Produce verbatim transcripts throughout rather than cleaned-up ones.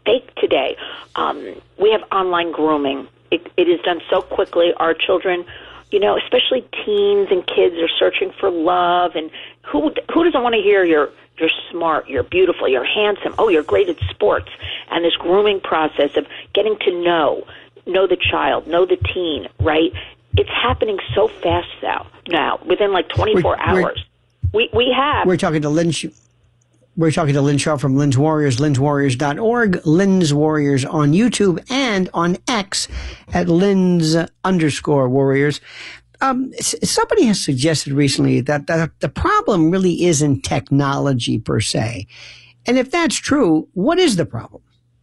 mistake today. Um, we have online grooming. It, it is done so quickly. Our children, you know, especially teens and kids, are searching for love. And who who doesn't want to hear you're you're smart, you're beautiful, you're handsome, oh, you're great at sports. And this grooming process of getting to know, know the child, know the teen, right? It's happening so fast now. Now, within like twenty-four we're, hours, we're, we we have. We're talking to Lynn. We're talking to Lynn Shaw from Lynn's Warriors, lynn's warriors dot org, Lynn's Warriors on YouTube, and on X at Lynn's underscore Warriors. Um, somebody has suggested recently that, that the problem really isn't technology per se. And if that's true, what is the problem?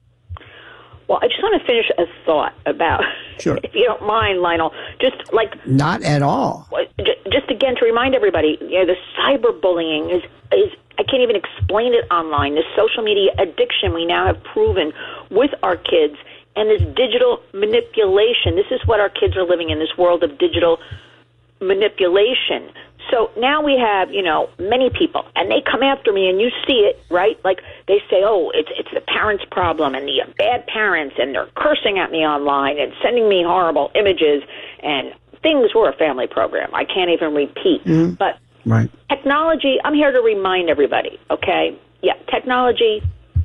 Well, I just want to finish a thought about, sure. if you don't mind, Lionel, just like... Not at all. Just again to remind everybody, you know, the cyberbullying is, is, I can't even explain it online. This social media addiction we now have proven with our kids, and this digital manipulation. This is what our kids are living in, this world of digital manipulation. So now we have, you know, many people, and they come after me, and you see it, right? Like they say, oh, it's it's the parents' problem, and the bad parents, and they're cursing at me online and sending me horrible images and things. We're a family program. I can't even repeat. Mm-hmm. But right. Technology, I'm here to remind everybody, okay? Yeah, technology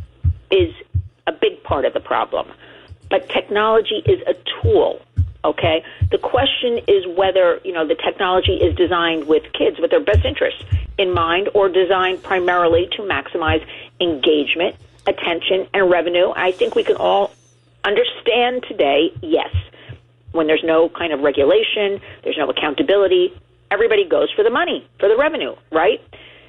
is a big part of the problem, but technology is a tool. Okay, the question is whether, you know, the technology is designed with kids, with their best interests in mind, or designed primarily to maximize engagement, attention, and revenue. I think we can all understand today, yes, when there's no kind of regulation, there's no accountability, everybody goes for the money, for the revenue, right?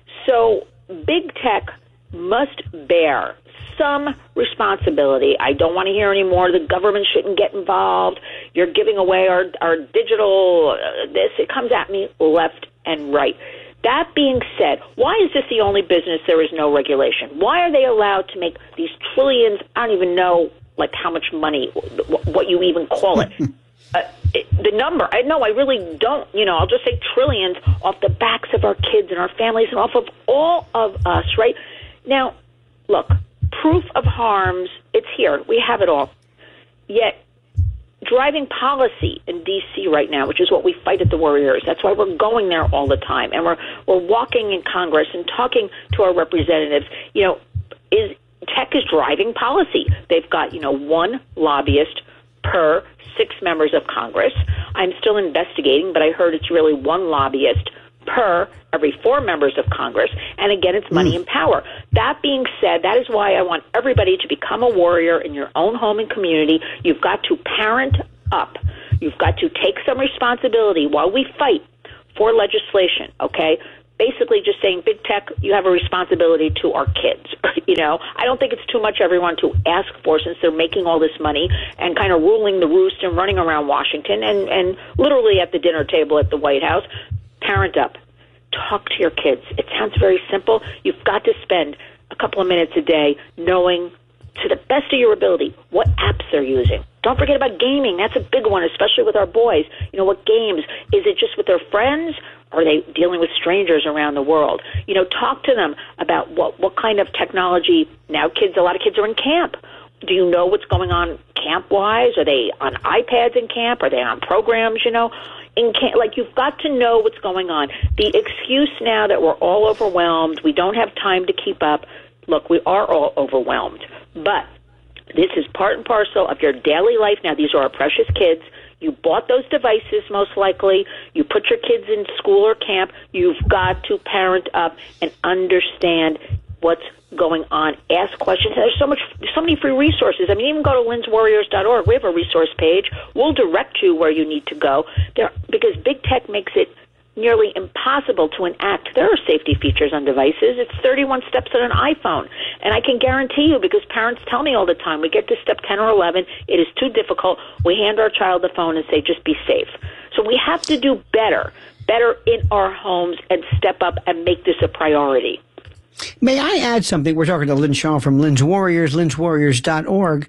So big tech must bear some responsibility. I don't want to hear anymore. The government shouldn't get involved. You're giving away our, our digital uh, this. It comes at me left and right. That being said, why is this the only business there is no regulation? Why are they allowed to make these trillions? I don't even know like how much money, what you even call it. uh, it the number, I know, I really don't. You know, I'll just say trillions off the backs of our kids and our families and off of all of us, right? Now, look, proof of harms, it's here. We have it all. Yet, driving policy in D C right now, which is what we fight at the Warriors, that's why we're going there all the time, and we're we're walking in Congress and talking to our representatives, you know, is tech is driving policy. They've got, you know, one lobbyist per six members of Congress. I'm still investigating, but I heard it's really one lobbyist per every four members of Congress. And again, it's money mm. and power. That being said, that is why I want everybody to become a warrior in your own home and community. You've got to parent up. You've got to take some responsibility while we fight for legislation, okay? Basically just saying, big tech, you have a responsibility to our kids. You know, I don't think it's too much everyone to ask for, since they're making all this money and kind of ruling the roost and running around Washington and, and literally at the dinner table at the White House. Parent up. Talk to your kids. It sounds very simple. You've got to spend a couple of minutes a day knowing to the best of your ability what apps they're using. Don't forget about gaming. That's a big one, especially with our boys. You know, what games? Is it just with their friends? Or are they dealing with strangers around the world? You know, talk to them about what, what kind of technology. Now kids, a lot of kids are in camp. Do you know what's going on camp-wise? Are they on iPads in camp? Are they on programs, you know? In camp, like, you've got to know what's going on. The excuse now that we're all overwhelmed, we don't have time to keep up. Look, we are all overwhelmed. But this is part and parcel of your daily life now. These are our precious kids. You bought those devices, most likely. You put your kids in school or camp. You've got to parent up and understand what's going on. Ask questions. There's so much, so many free resources. I mean, even go to lynn's warriors dot org. We have a resource page. We'll direct you where you need to go. There, because big tech makes it nearly impossible to enact. There are safety features on devices. It's thirty-one steps on an iPhone. And I can guarantee you, because parents tell me all the time, we get to step ten or eleven, it is too difficult. We hand our child the phone and say, just be safe. So we have to do better, better in our homes, and step up and make this a priority. May I add something? We're talking to Lynn Shaw from Lynn's Warriors, lynn's warriors dot org.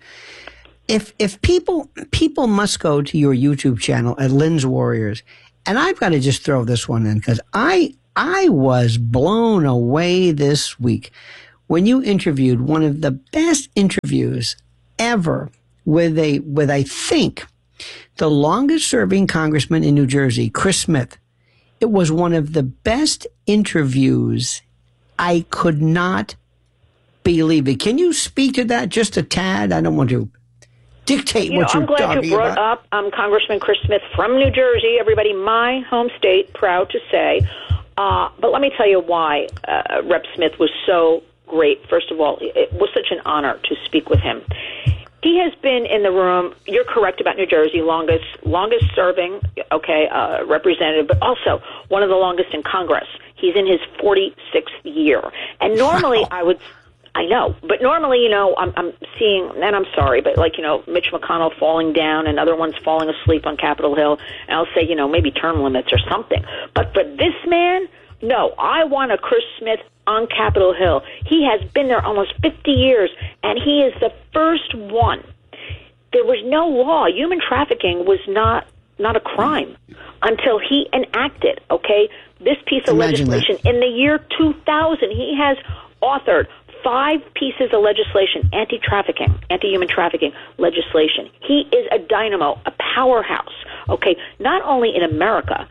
If if people people must go to your YouTube channel at Lynn's Warriors, and I've got to just throw this one in because I I was blown away this week when you interviewed one of the best interviews ever with a with I think the longest serving congressman in New Jersey, Chris Smith. It was one of the best interviews. I could not believe it. Can you speak to that just a tad? I don't want to dictate you what know, you're I'm glad talking you brought about. up um, Congressman Chris Smith from New Jersey. Everybody, my home state, proud to say. Uh, but let me tell you why uh, Rep Smith was so great. First of all, it was such an honor to speak with him. He has been in the room, you're correct about New Jersey, longest longest serving, okay, uh, representative, but also one of the longest in Congress. He's in his forty-sixth year. And normally Wow. I would, I know, but normally, you know, I'm, I'm seeing, and I'm sorry, but like, you know, Mitch McConnell falling down and other ones falling asleep on Capitol Hill, and I'll say, you know, maybe term limits or something. But for this man, no, I want a Chris Smith on Capitol Hill. He has been there almost fifty years, and he is the first one. There was no law. Human trafficking was not not a crime until he enacted, okay, this piece of Imagine legislation. that. In the year two thousand, he has authored five pieces of legislation, anti-trafficking, anti-human trafficking legislation. He is a dynamo, a powerhouse, okay, not only in America,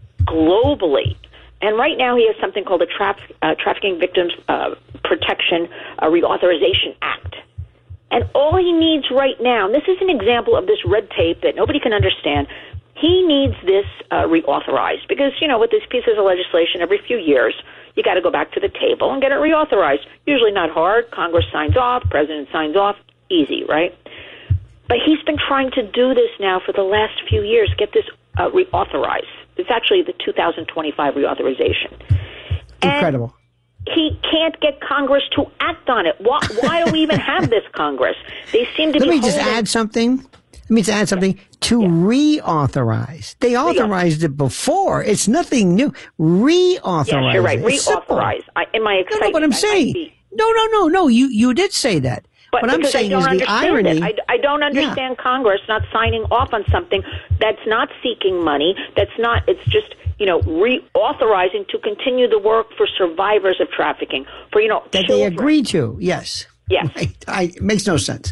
globally. And right now he has something called the Traf- uh, Trafficking Victims uh, Protection uh, Reauthorization Act. And all he needs right now, and this is an example of this red tape that nobody can understand, he needs this uh, reauthorized. Because, you know, with these pieces of legislation, every few years, you got to go back to the table and get it reauthorized. Usually not hard. Congress signs off, president signs off, easy, right? But he's been trying to do this now for the last few years, get this uh, reauthorized. It's actually the two thousand twenty-five reauthorization. Incredible. And he can't get Congress to act on it. Why, why do we even have this Congress? They seem to Let be me just holding- add something. Let me just add something. To reauthorize. They authorized it before. It's nothing new. Reauthorize. Yes, you're right. it. It's simple. Reauthorize. I, in my No, excitement, no, what I'm I might saying. be- No, no, no, no. You you did say that. But what I'm because saying I don't is the understand irony. it. I, I don't understand Congress not signing off on something that's not seeking money, that's not, it's just, you know, reauthorizing to continue the work for survivors of trafficking, for, you know, that children. they agree to. Yes. Yes. Right. I, it makes no sense.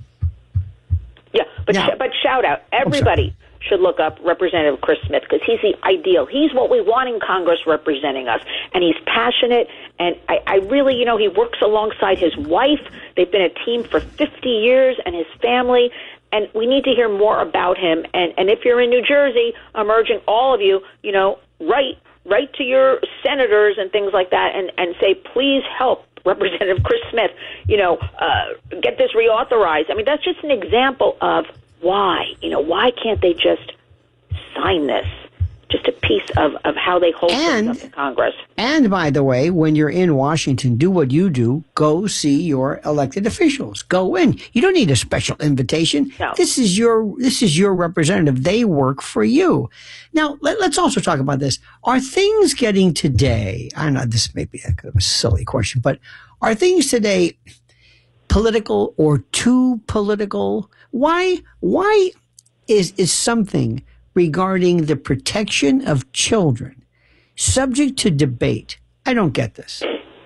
Yeah, but, Now- sh- but shout out, everybody should look up Representative Chris Smith because he's the ideal. He's what we want in Congress representing us. And he's passionate. And I, I really, you know, he works alongside his wife. They've been a team for fifty years and his family. And we need to hear more about him. And, and if you're in New Jersey, I'm urging all of you, you know, write, write to your senators and things like that and, and say, please help Representative Chris Smith, you know, uh, get this reauthorized. I mean, that's just an example of why, you know, why can't they just sign this? Just a piece of, of how they hold And- things up in Congress. And by the way, when you're in Washington, do what you do. Go see your elected officials. Go in. You don't need a special invitation. No. This is your this is your representative. They work for you. Now, let, let's also talk about this. Are things getting today? I know this may be a kind of a silly question, but are things today political or too political? Why why is is something regarding the protection of children subject to debate? I don't get this.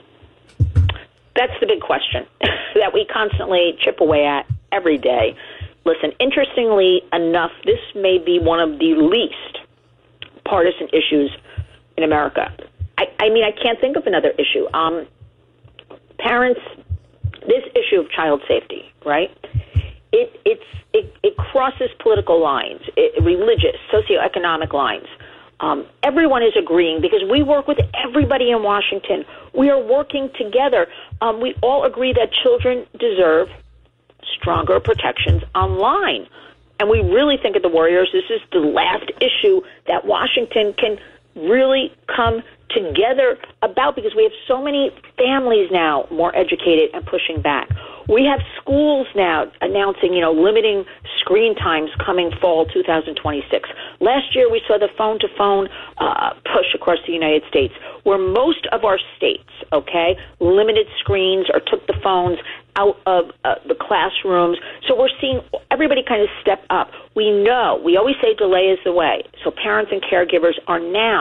That's the big question that we constantly chip away at every day. Listen, interestingly enough, this may be one of the least partisan issues in America. I, I mean, I can't think of another issue. Um, parents, this issue of child safety, right? It it's it, it crosses political lines, it, religious, socioeconomic lines. Um, everyone is agreeing because we work with everybody in Washington. We are working together. Um, we all agree that children deserve stronger protections online. And we really think at the Warriors this is the last issue that Washington can really come together about because we have so many families now more educated and pushing back. We have schools now announcing, you know, limiting screen times coming fall two thousand twenty-six. Last year we saw the phone-to-phone uh, push across the United States where most of our states, okay, limited screens or took the phones out of uh, the classrooms. So we're seeing everybody kind of step up. We know, we always say delay is the way. So parents and caregivers are now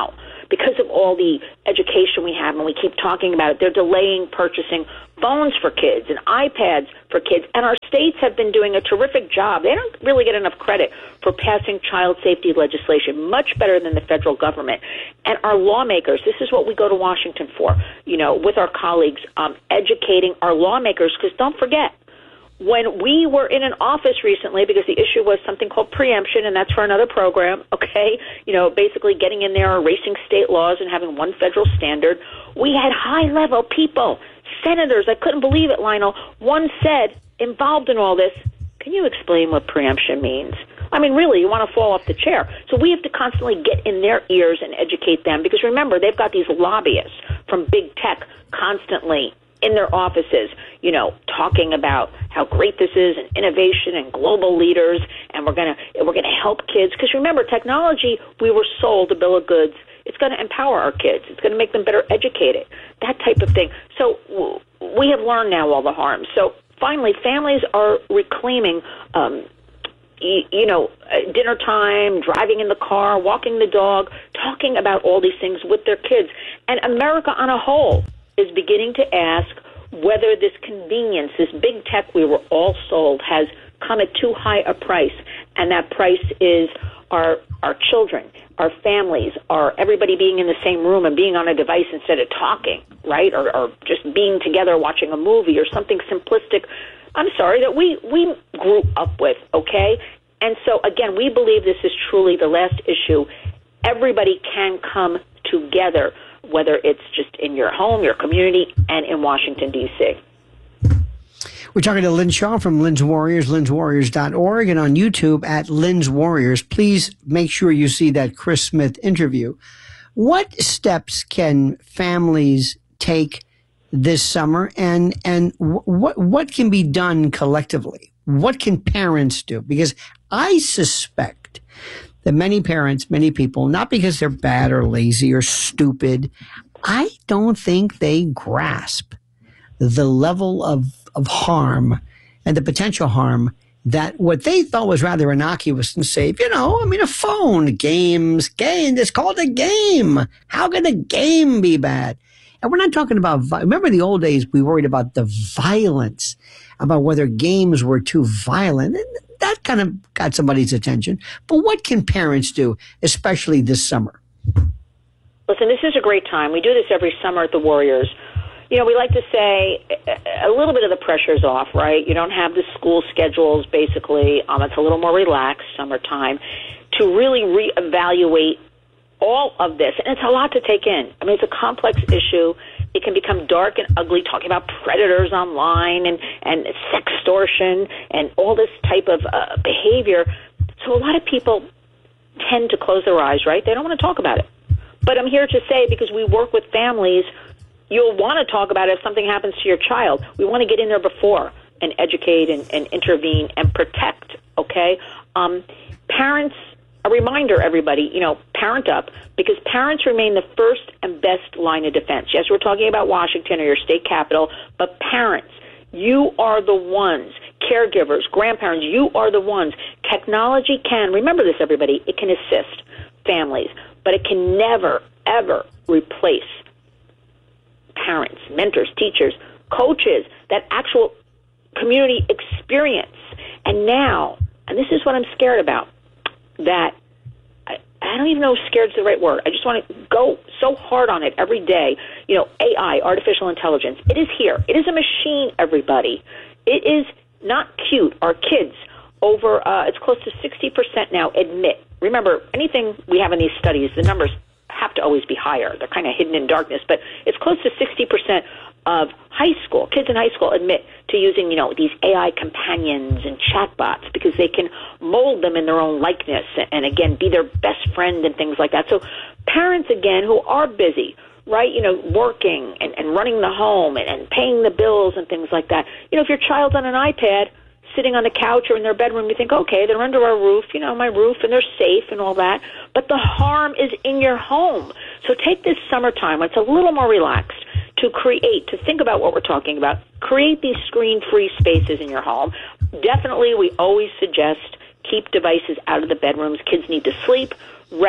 because of all the education we have and we keep talking about it, they're delaying purchasing phones for kids and iPads for kids. And our states have been doing a terrific job. They don't really get enough credit for passing child safety legislation, much better than the federal government. And our lawmakers, this is what we go to Washington for, you know, with our colleagues, um, educating our lawmakers, because don't forget, when we were in an office recently, because the issue was something called preemption, and that's for another program, okay, you know, basically getting in there, erasing state laws and having one federal standard, we had high-level people, senators, I couldn't believe it, Lionel, one said, involved in all this, can you explain what preemption means? I mean, really, you want to fall off the chair. So we have to constantly get in their ears and educate them, because remember, they've got these lobbyists from big tech constantly in their offices, you know, talking about how great this is and innovation and global leaders, and we're gonna we're gonna help kids. Because remember, technology, we were sold a bill of goods. It's going to empower our kids. It's going to make them better educated. That type of thing. So we have learned now all the harms. So finally, families are reclaiming, um, you, you know, dinner time, driving in the car, walking the dog, talking about all these things with their kids. And America on a whole is beginning to ask whether this convenience, this big tech we were all sold, has come at too high a price. And that price is our our children, our families, our everybody being in the same room and being on a device instead of talking, right? Or, or just being together watching a movie or something simplistic, I'm sorry, that we, we grew up with, okay? And so, again, we believe this is truly the last issue. Everybody can come together, whether it's just in your home, your community, and in Washington, D C We're talking to Lynn Shaw from Lynn's Warriors, lynn's warriors dot org, and on YouTube at Lynn's Warriors. Please make sure you see that Chris Smith interview. What steps can families take this summer, and and what what can be done collectively? What can parents do? Because I suspect that many parents, many people, not because they're bad or lazy or stupid, I don't think they grasp the level of, of harm and the potential harm that what they thought was rather innocuous and safe, you know, I mean, a phone, games, game, it's called a game. How can a game be bad? And we're not talking about, remember the old days, we worried about the violence, about whether games were too violent. That kind of got somebody's attention. But what can parents do, especially this summer? Listen, this is a great time. We do this every summer at the Warriors. You know, we like to say a little bit of the pressure's off, right? You don't have the school schedules, basically. Um, it's a little more relaxed summertime to really reevaluate all of this. And it's a lot to take in. I mean, it's a complex issue. It can become dark and ugly, talking about predators online and, and sextortion and all this type of uh, behavior. So a lot of people tend to close their eyes, right? They don't want to talk about it. But I'm here to say, because we work with families, you'll want to talk about it if something happens to your child. We want to get in there before and educate and, and intervene and protect, okay? Um, parents, a reminder, everybody, you know, parent up, because parents remain the first and best line of defense. Yes, we're talking about Washington or your state capital, but parents, you are the ones, caregivers, grandparents, you are the ones. Technology can, remember this, everybody, it can assist families, but it can never, ever replace parents, mentors, teachers, coaches, that actual community experience. And now, and this is what I'm scared about, that I, I don't even know if scared is the right word. I just want to go so hard on it every day. You know, A I, artificial intelligence, it is here. It is a machine, everybody. It is not cute. Our kids, over, uh, it's close to sixty percent now, admit. Remember, anything we have in these studies, the numbers have to always be higher. They're kind of hidden in darkness, but it's close to sixty percent of high school, kids in high school admit to using, you know, these A I companions and chatbots because they can mold them in their own likeness and, and, again, be their best friend and things like that. So parents, again, who are busy, right, you know, working and, and running the home and, and paying the bills and things like that. You know, if your child's on an iPad sitting on the couch or in their bedroom, you think, okay, they're under our roof, you know, my roof, and they're safe and all that. But the harm is in your home. So take this summertime when it's a little more relaxed to create, to think about what we're talking about. Create these screen-free spaces in your home. Definitely, we always suggest keep devices out of the bedrooms. Kids need to sleep, rest,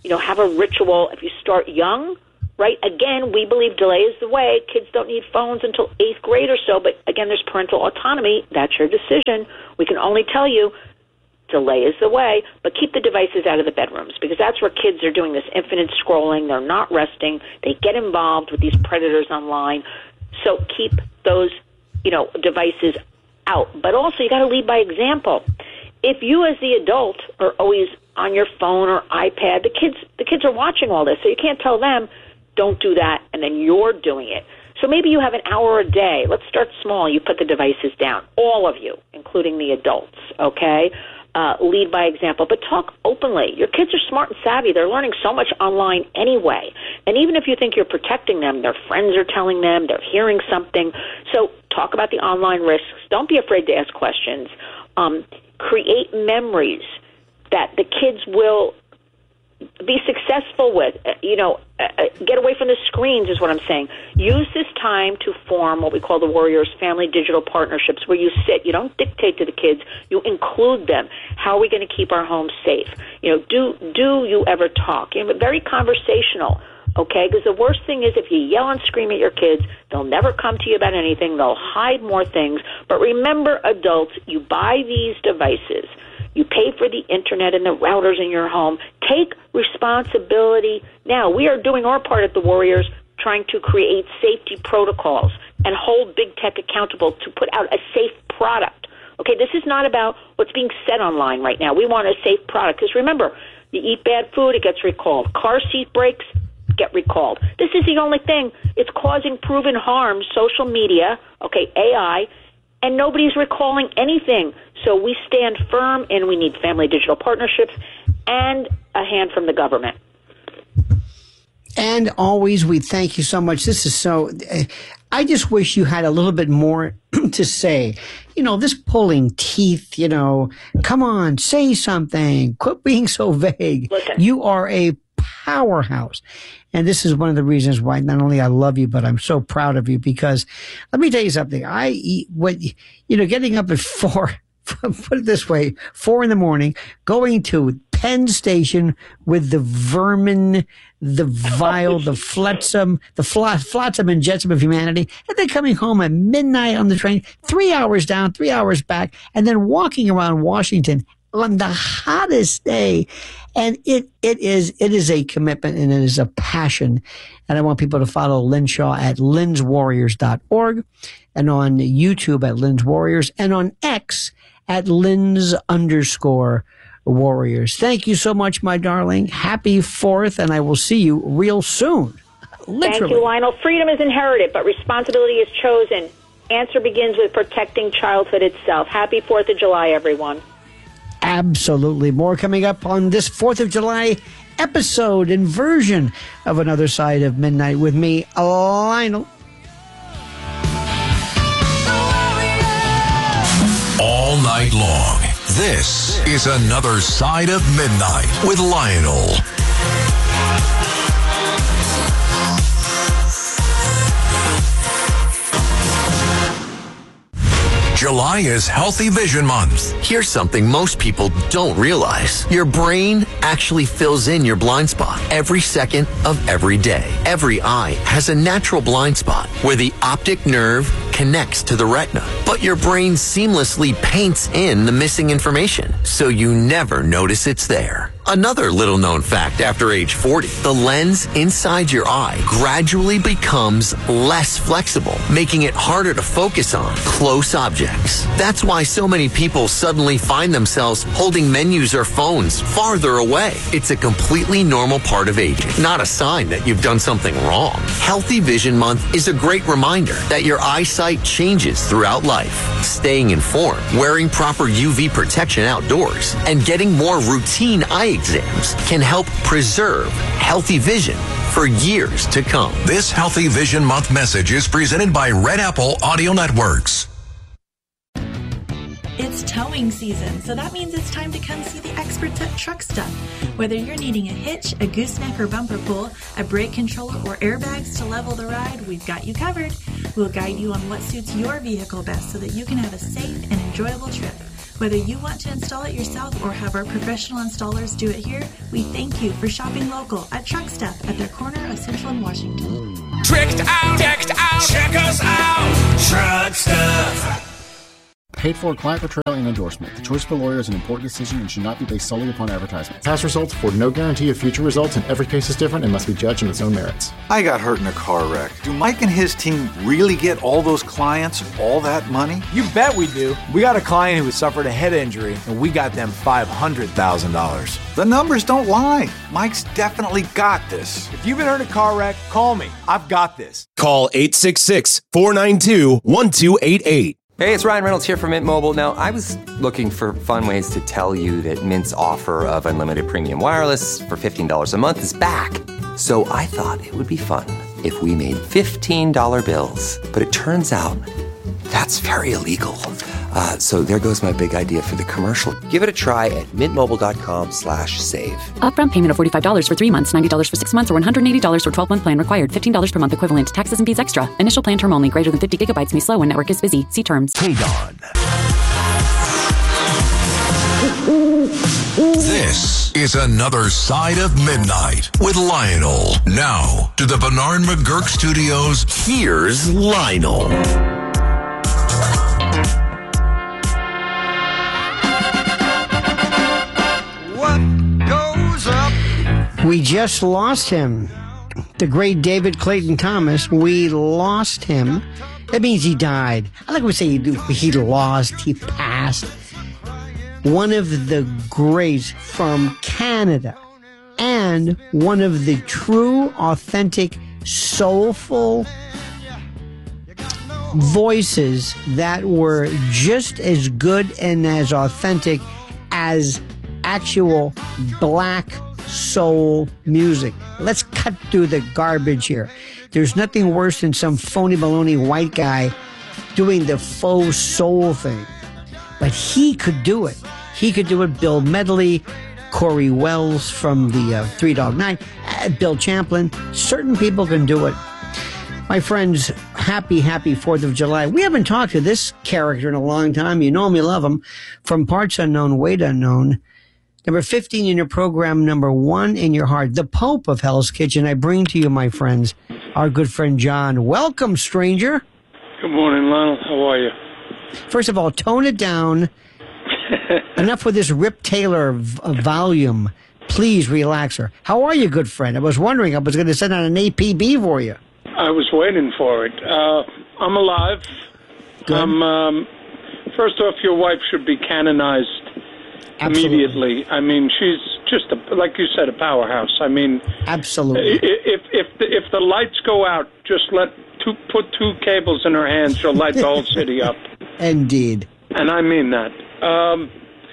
you know, have a ritual. If you start young, right, again, we believe delay is the way. Kids don't need phones until eighth grade or so, but again, there's parental autonomy. That's your decision. We can only tell you delay is the way, but keep the devices out of the bedrooms, because that's where kids are doing this infinite scrolling. They're not resting. They get involved with these predators online. So keep those, you know, devices out. But also, you got to lead by example. If you, as the adult, are always on your phone or iPad, the kids, the kids are watching all this, so you can't tell them, don't do that, and then you're doing it. So maybe you have an hour a day. Let's start small. You put the devices down, all of you, including the adults, okay? Uh, lead by example, but talk openly. Your kids are smart and savvy. They're learning so much online anyway. And even if you think you're protecting them, their friends are telling them, they're hearing something. So talk about the online risks. Don't be afraid to ask questions. Um, create memories that the kids will be successful with. Uh, you know, uh, get away from the screens is what I'm saying. Use this time to form what we call the Warriors Family Digital Partnerships, where you sit. You don't dictate to the kids. You include them. How are we going to keep our homes safe? You know, do do you ever talk? You know, very conversational, okay? Because the worst thing is if you yell and scream at your kids, they'll never come to you about anything. They'll hide more things. But remember, adults, you buy these devices. You pay for the internet and the routers in your home. Take responsibility now. We are doing our part at the Warriors, trying to create safety protocols and hold big tech accountable to put out a safe product. Okay, this is not about what's being said online right now. We want a safe product. Because remember, you eat bad food, it gets recalled. Car seat breaks, get recalled. This is the only thing. It's causing proven harm, social media, okay, A I, and nobody's recalling anything. So we stand firm, and we need family digital partnerships and a hand from the government. And always, we thank you so much. This is so, I just wish you had a little bit more to say. You know, this pulling teeth, you know, come on, say something. Quit being so vague. Listen. You are a powerhouse. And this is one of the reasons why not only I love you, but I'm so proud of you, because let me tell you something. I eat what, you know, getting up at four, put it this way, four in the morning, going to Penn Station with the vermin, the vile, the flotsam, the fl- flotsam and jetsam of humanity, and then coming home at midnight on the train, three hours down, three hours back, and then walking around Washington on the hottest day. And it, it is, it is a commitment, and it is a passion. And I want people to follow Lynn Shaw at lins warriors dot org, and on YouTube at Lynn's Warriors, and on X at Lynn's underscore Warriors. Thank you so much, my darling. Happy fourth, and I will see you real soon. Literally. Thank you, Lionel. Freedom is inherited, but responsibility is chosen. Answer begins with protecting childhood itself. Happy fourth of July, everyone. Absolutely. More coming up on this fourth of July episode and version of Another Side of Midnight with me, Lionel. All night long, this is Another Side of Midnight with Lionel. July is Healthy Vision Month. Here's something most people don't realize. Your brain actually fills in your blind spot every second of every day. Every eye has a natural blind spot where the optic nerve connects to the retina, but your brain seamlessly paints in the missing information, so you never notice it's there. Another little known fact after age forty, the lens inside your eye gradually becomes less flexible, making it harder to focus on close objects. That's why so many people suddenly find themselves holding menus or phones farther away. It's a completely normal part of aging, not a sign that you've done something wrong. Healthy Vision Month is a great reminder that your eyesight changes throughout life. Staying informed, wearing proper U V protection outdoors, and getting more routine eye exams can help preserve healthy vision for years to come. This Healthy Vision Month message is presented by Red Apple Audio Networks. It's towing season, so that means it's time to come see the experts at Truck Stuff. Whether you're needing a hitch, a gooseneck or bumper pull, a brake controller, or airbags to level the ride, we've got you covered. We'll guide you on what suits your vehicle best so that you can have a safe and enjoyable trip. Whether you want to install it yourself or have our professional installers do it here, we thank you for shopping local at Truck Stuff at their corner of Central and Washington. Tricked out, decked out, check us out, Truck Stuff. Paid for client portrayal and endorsement. The choice of a lawyer is an important decision and should not be based solely upon advertisement. Past results afford no guarantee of future results, and every case is different and must be judged on its own merits. I got hurt in a car wreck. Do Mike and his team really get all those clients all that money? You bet we do. We got a client who suffered a head injury, and we got them five hundred thousand dollars. The numbers don't lie. Mike's definitely got this. If you've been hurt in a car wreck, call me. I've got this. Call eight six six, four nine two, one two eight eight. Hey, it's Ryan Reynolds here from Mint Mobile. Now, I was looking for fun ways to tell you that Mint's offer of unlimited premium wireless for fifteen dollars a month is back. So I thought it would be fun if we made fifteen dollar bills. But it turns out that's very illegal. Uh, so there goes my big idea for the commercial. Give it a try at mintmobile.com slash save. Upfront payment of forty-five dollars for three months, ninety dollars for six months, or one hundred eighty dollars for twelve-month plan required. fifteen dollars per month equivalent. Taxes and fees extra. Initial plan term only. Greater than fifty gigabytes may slow when network is busy. See terms. Hey, Don. This is another side of midnight with Lionel. Now to the Bernard McGurk Studios. Here's Lionel. We just lost him. The great David Clayton Thomas. We lost him. That means he died. I like we say he, he lost, he passed. One of the greats from Canada. And one of the true, authentic, soulful voices that were just as good and as authentic as actual black soul music. Let's cut through the garbage here. There's nothing worse than some phony baloney white guy doing the faux soul thing. But he could do it. He could do it. Bill Medley, Corey Wells from the uh, Three Dog Night, uh, Bill Champlin. Certain people can do it. My friends, happy, happy fourth of July. We haven't talked to this character in a long time. You know him, you love him. From Parts Unknown, Weight Unknown. Number fifteen in your program, number one in your heart. The Pope of Hell's Kitchen. I bring to you, my friends, our good friend John. Welcome, stranger. Good morning, Lionel. How are you? First of all, tone it down. Enough with this Rip Taylor v- uh, volume. Please relax her. How are you, good friend? I was wondering. I was going to send out an A P B for you. I was waiting for it. Uh, I'm alive. Good. Um, um, first off, your wife should be canonized Absolutely. Immediately. I mean, she's just, a, like you said, a powerhouse. I mean, absolutely. If if the, if the lights go out, just let two put two cables in her hands. She'll light the whole city up. Indeed. And I mean that. Um,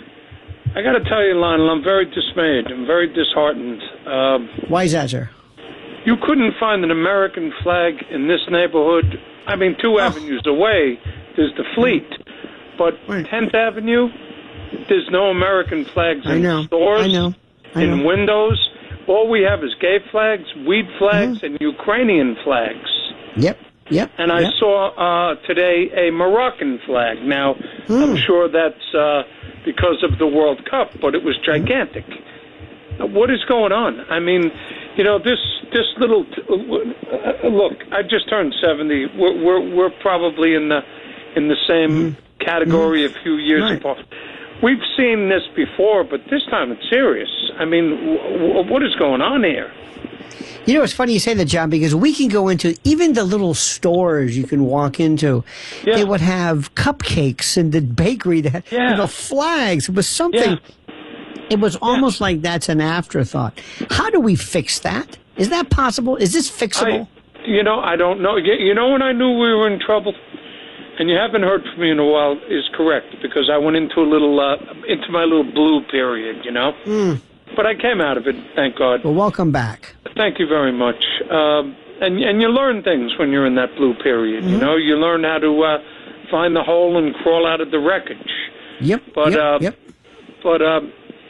I got to tell you, Lionel, I'm very dismayed. I'm very disheartened. Um, Why is that, sir? You couldn't find an American flag in this neighborhood. I mean, two oh. avenues away, there's the Fleet. But right. tenth Avenue, there's no American flags in I know. stores, I know. I in know. windows. All we have is gay flags, weed flags, mm-hmm. and Ukrainian flags. Yep, yep. And I yep. saw uh, today a Moroccan flag. Now, mm. I'm sure that's uh, because of the World Cup, but it was gigantic. Mm. What is going on? I mean, you know, this this little t- uh, look. I just turned seventy. We're we're, we're probably in the in the same mm. category, mm. a few years right. apart. We've seen this before, but this time it's serious. I mean, w- w- what is going on here? You know, it's funny you say that, John, because we can go into even the little stores you can walk into. Yeah. They would have cupcakes in the bakery that had yeah. you know, flags. It was something. Yeah. It was almost yeah. like that's an afterthought. How do we fix that? Is that possible? Is this fixable? I, you know, I don't know. You, you know when I knew we were in trouble? And you haven't heard from me in a while is correct, because I went into a little, uh, into my little blue period, you know? Mm. But I came out of it, thank God. Well, welcome back. Thank you very much. Um, and and you learn things when you're in that blue period, Mm-hmm. you know? You learn how to uh, find the hole and crawl out of the wreckage. Yep, but, yep, uh, yep. But uh,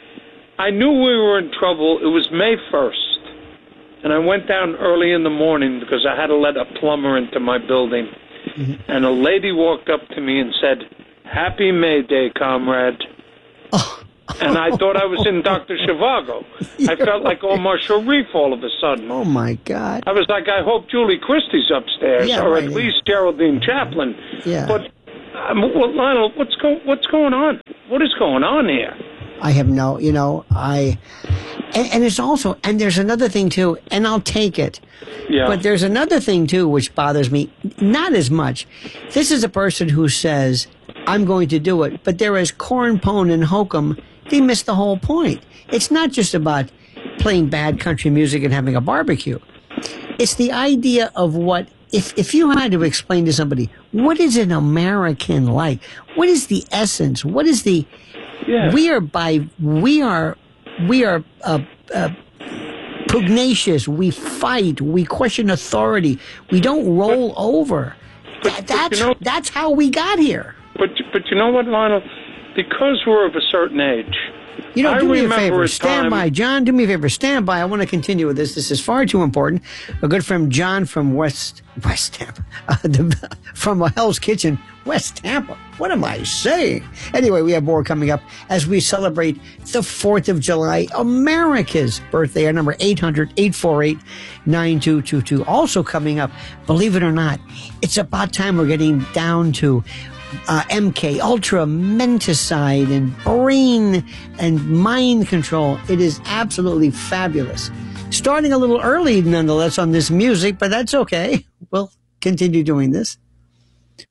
I knew we were in trouble. It was May first. And I went down early in the morning because I had to let a plumber into my building. Mm-hmm. And a lady walked up to me and said, Happy May Day, comrade. Oh. And I thought I was in Doctor Zhivago. I felt like Omar Sharif all of a sudden. Oh, my God. I was like, I hope Julie Christie's upstairs, Yeah, or right. at least Geraldine Chaplin. Yeah. But, um, well, Lionel, what's, go- what's going on? What is going on here? I have no, you know, I, and, and it's also, and there's another thing too, and I'll take it. Yeah. But there's another thing too, which bothers me, not as much. This is a person who says, I'm going to do it, but there is Corn Pone and Hokum, they miss the whole point. It's not just about playing bad country music and having a barbecue. It's the idea of what, if, if you had to explain to somebody, what is an American like? What is the essence? What is the, Yeah. we are by, we are, we are, uh, uh, pugnacious. We fight. We question authority. We don't roll over. That, that's, you know- that's how we got here. But, but you know what, Lionel? Because we're of a certain age, You know, I do me a remember favor. a Stand time- by. John, do me a favor. Stand by. I want to continue with this. This is far too important. A good friend, John from West, West Tampa, uh, the, from Hell's Kitchen, West Tampa. What am I saying? Anyway, we have more coming up as we celebrate the fourth of July, America's birthday. Our number, eight hundred, eight four eight, nine two two two. Also coming up, believe it or not, it's about time we're getting down to Uh, M K Ultra, menticide, and brain and mind control. It is absolutely fabulous. Starting a little early, nonetheless, on this music, but that's okay. We'll continue doing this.